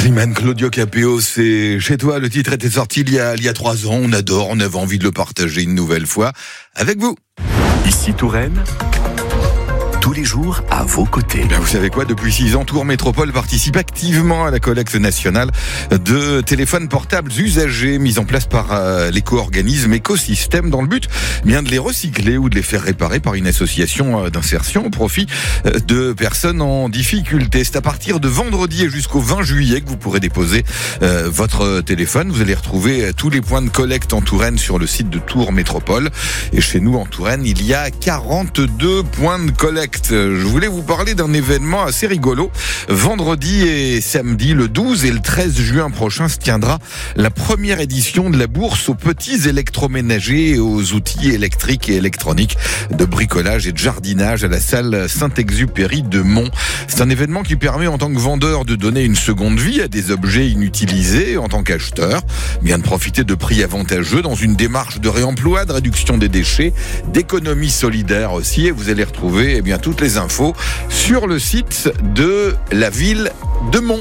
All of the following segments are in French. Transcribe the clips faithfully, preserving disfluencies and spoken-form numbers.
Slimane, Claudio Capéo, c'est chez toi. Le titre était sorti il y a, il y a trois ans. On adore, on avait envie de le partager une nouvelle fois avec vous. Ici Touraine, tous les jours à vos côtés. Ben vous savez quoi, depuis six ans, Tours Métropole participe activement à la collecte nationale de téléphones portables usagés mis en place par euh, l'éco-organisme Écosystème dans le but bien de les recycler ou de les faire réparer par une association euh, d'insertion au profit euh, de personnes en difficulté. C'est à partir de vendredi et jusqu'au vingt juillet que vous pourrez déposer euh, votre téléphone. Vous allez retrouver euh, tous les points de collecte en Touraine sur le site de Tours Métropole. Et chez nous en Touraine, il y a quarante-deux points de collecte. Je voulais vous parler d'un événement assez rigolo. Vendredi et samedi, le douze et le treize juin prochain, se tiendra la première édition de la bourse aux petits électroménagers et aux outils électriques et électroniques de bricolage et de jardinage à la salle Saint-Exupéry de Mont. C'est un événement qui permet en tant que vendeur de donner une seconde vie à des objets inutilisés, en tant qu'acheteur, bien de profiter de prix avantageux dans une démarche de réemploi, de réduction des déchets, d'économie solidaire aussi. Et vous allez retrouver eh bien toutes les infos sur le site de la ville de Mont.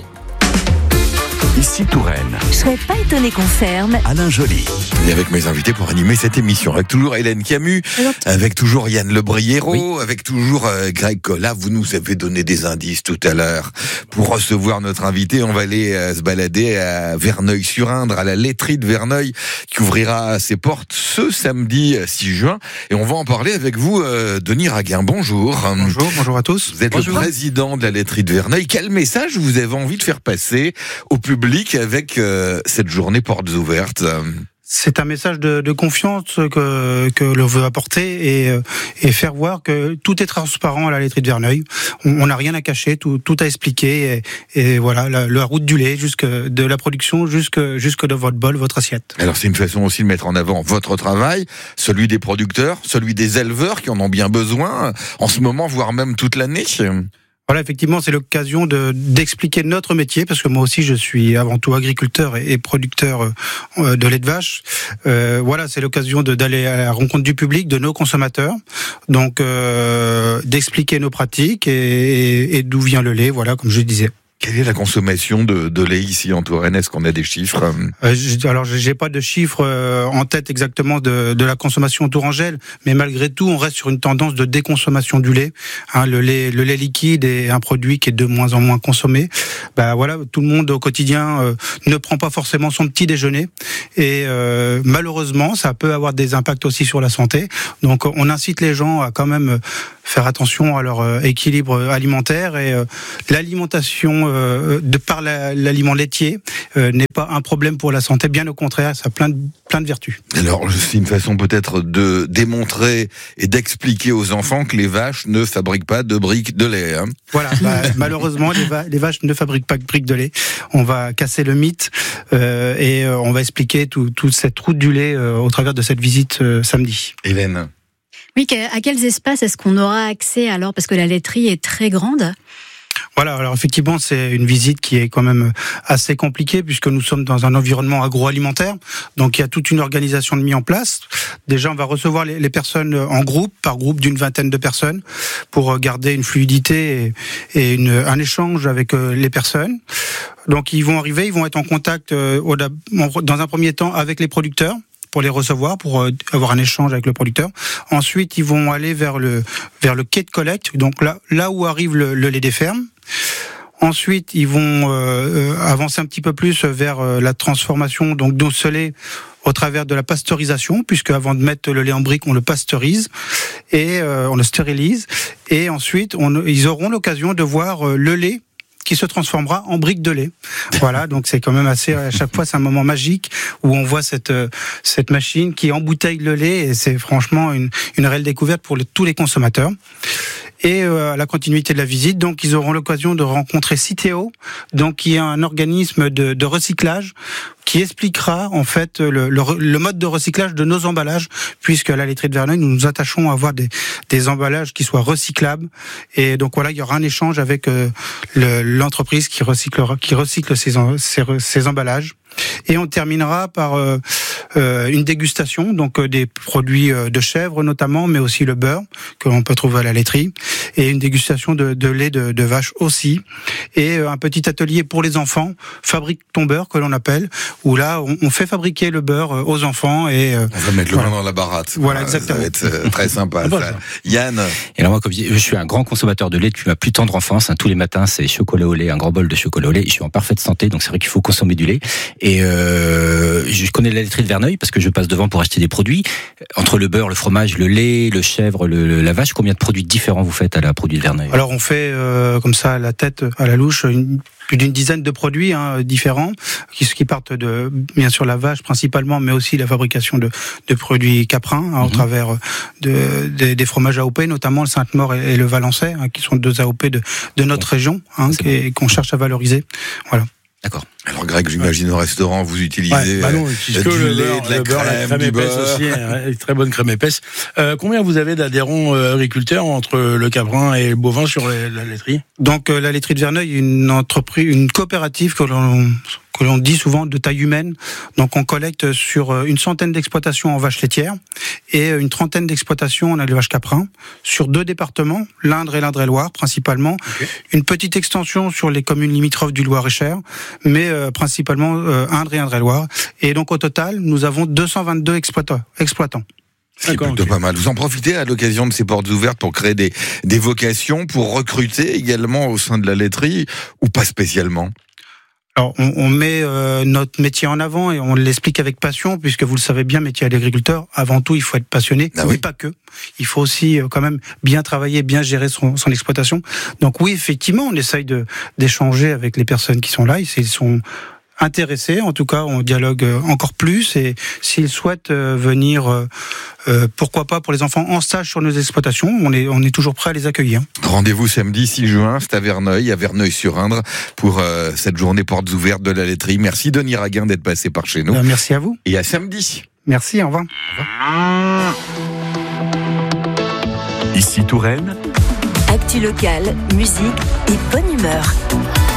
Ici Touraine. Je serais pas étonné qu'on ferme. Alain Joly. Et avec mes invités pour animer cette émission, avec toujours Hélène Camus, avec toujours Yann Lebriero, oui. avec toujours euh, Greg Collat. Vous nous avez donné des indices tout à l'heure. Pour recevoir notre invité, on va aller euh, se balader à Verneuil-sur-Indre, à la laiterie de Verneuil, qui ouvrira ses portes ce samedi six juin. Et on va en parler avec vous, euh, Denis Raguin. Bonjour. Bonjour, bonjour à tous. Vous êtes bonjour. Le président de la laiterie de Verneuil. Quel message vous avez envie de faire passer au public avec euh, cette journée portes ouvertes? C'est un message de, de confiance que, que l'on veut apporter et, et faire voir que tout est transparent à la laiterie de Verneuil. On n'a rien à cacher, tout, tout à expliquer. Et, et voilà, la, la route du lait, jusque de la production jusque, jusque dans votre bol, votre assiette. Alors c'est une façon aussi de mettre en avant votre travail, celui des producteurs, celui des éleveurs qui en ont bien besoin en ce moment, voire même toute l'année. Voilà, effectivement, c'est l'occasion de d'expliquer notre métier, parce que moi aussi, je suis avant tout agriculteur et, et producteur euh, de lait de vache. Euh, voilà, c'est l'occasion de, d'aller à la rencontre du public, de nos consommateurs, donc euh, d'expliquer nos pratiques et, et, et d'où vient le lait, voilà, comme je disais. Quelle est la consommation de, de lait ici en Touraine? Est-ce qu'on a des chiffres? euh, Alors, j'ai pas de chiffres euh, en tête exactement de, de la consommation tourangelle, mais malgré tout, on reste sur une tendance de déconsommation du lait. Hein, le lait, le lait liquide est un produit qui est de moins en moins consommé. Bah voilà, tout le monde au quotidien euh, ne prend pas forcément son petit déjeuner, et euh, malheureusement, ça peut avoir des impacts aussi sur la santé. Donc, on incite les gens à quand même faire attention à leur euh, équilibre alimentaire, et euh, l'alimentation euh, de par la, l'aliment laitier euh, n'est pas un problème pour la santé, bien au contraire, ça a plein de, plein de vertus. Alors c'est une façon peut-être de démontrer et d'expliquer aux enfants que les vaches ne fabriquent pas de briques de lait. Hein. Voilà, bah, malheureusement les, va- les vaches ne fabriquent pas de briques de lait. On va casser le mythe euh, et euh, on va expliquer tout, toute cette route du lait euh, au travers de cette visite euh, samedi. Hélène. Oui, à quels espaces est-ce qu'on aura accès alors? Parce que la laiterie est très grande. Voilà, alors effectivement, c'est une visite qui est quand même assez compliquée, puisque nous sommes dans un environnement agroalimentaire. Donc, il y a toute une organisation de mise en place. Déjà, on va recevoir les, les personnes en groupe, par groupe d'une vingtaine de personnes, pour garder une fluidité et, et une, un échange avec les personnes. Donc, ils vont arriver, ils vont être en contact euh, au, dans un premier temps avec les producteurs, pour les recevoir, pour avoir un échange avec le producteur. Ensuite, ils vont aller vers le vers le quai de collecte, donc là là où arrive le, le lait des fermes. Ensuite, ils vont euh, avancer un petit peu plus vers euh, la transformation donc de ce lait au travers de la pasteurisation, puisque avant de mettre le lait en brique, on le pasteurise et euh, on le stérilise. Et ensuite, on, ils auront l'occasion de voir euh, le lait qui se transformera en brique de lait. Voilà, donc c'est quand même assez, à chaque fois c'est un moment magique où on voit cette cette machine qui embouteille le lait, et c'est franchement une une réelle découverte pour les, tous les consommateurs. Et euh, à la continuité de la visite, donc ils auront l'occasion de rencontrer Citeo, donc qui est un organisme de, de recyclage qui expliquera en fait le, le, le mode de recyclage de nos emballages, puisque à la laiterie de Verneuil, nous nous attachons à avoir des, des emballages qui soient recyclables. Et donc voilà, il y aura un échange avec euh, le, l'entreprise qui recyclera, qui recycle ces, ces, ces emballages. Et on terminera par euh, euh, une dégustation, donc euh, des produits euh, de chèvre notamment, mais aussi le beurre que l'on peut trouver à la laiterie, et une dégustation de, de lait de, de vache aussi, et euh, un petit atelier pour les enfants, fabrique ton beurre que l'on appelle, où là on, on fait fabriquer le beurre euh, aux enfants et euh, on va mettre le voilà. main dans la baratte. Voilà, Ah, exactement. Ça va être euh, très sympa. Ça. Yann. Et alors moi, comme je, dis, je suis un grand consommateur de lait depuis ma plus tendre enfance. Hein, tous les matins, c'est chocolat au lait, un grand bol de chocolat au lait. Je suis en parfaite santé, donc c'est vrai qu'il faut consommer du lait. Et euh, je connais la laiterie de Verneuil parce que je passe devant pour acheter des produits. Entre le beurre, le fromage, le lait, le chèvre, le, le, la vache, combien de produits différents vous faites à la produit de Verneuil? Alors on fait euh, comme ça à la tête, à la louche, une, plus d'une dizaine de produits hein, différents, qui, qui partent de bien sûr la vache principalement, mais aussi la fabrication de, de produits caprins hein, mmh. au travers de, de, des fromages A O P, notamment le Sainte-Maure et, et le Valençay, hein, qui sont deux A O P de, de notre bon. région, hein, et qu'on cherche à valoriser. Voilà. D'accord. Alors Greg, j'imagine au restaurant, vous utilisez ouais, bah non, du que le lait, beurre, de la le beurre, crème, la crème du épaisse beurre. aussi, hein, une très bonne crème épaisse. Euh, combien vous avez d'adhérents euh, agriculteurs entre le caprin et le bovin sur la, la laiterie? Donc euh, la laiterie de Verneuil est une entreprise, une coopérative que l'on que l'on dit souvent de taille humaine. Donc on collecte sur une centaine d'exploitations en vaches laitières et une trentaine d'exploitations en élevage caprin sur deux départements, l'Indre et l'Indre-et-Loire principalement. Okay. Une petite extension sur les communes limitrophes du Loir-et-Cher, mais euh, principalement euh, Indre et Indre-et-Loire. Et donc au total, nous avons deux cent vingt-deux exploitants. exploitants. C'est plutôt okay. pas mal. Vous en profitez à l'occasion de ces portes ouvertes pour créer des, des vocations, pour recruter également au sein de la laiterie, ou pas spécialement? Alors, on, on met euh, notre métier en avant et on l'explique avec passion, puisque vous le savez bien, métier d'agriculteur, avant tout, il faut être passionné, ah oui. mais pas que. Il faut aussi euh, quand même bien travailler, bien gérer son, son exploitation. Donc oui, effectivement, on essaye de d'échanger avec les personnes qui sont là. Ils sont intéressés, en tout cas, on dialogue encore plus. Et s'ils souhaitent euh, venir, euh, euh, pourquoi pas pour les enfants en stage sur nos exploitations, on est on est toujours prêt à les accueillir. Rendez-vous samedi six juin, c'est à Verneuil, à Verneuil-sur-Indre, pour euh, cette journée portes ouvertes de la laiterie. Merci Denis Raguin d'être passé par chez nous. Ben, merci à vous. Et à samedi. Merci, au revoir. Au revoir. Ici Touraine. Actu locale, musique et bonne humeur.